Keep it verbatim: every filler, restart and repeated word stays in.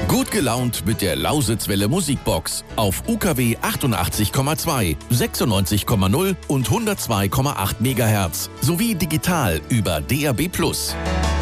Gut gelaunt mit der Lausitzwelle Musikbox auf U K W achtundachtzig Komma zwei, sechsundneunzig Komma null und hundertzwei Komma acht Megahertz sowie digital über D A B plus.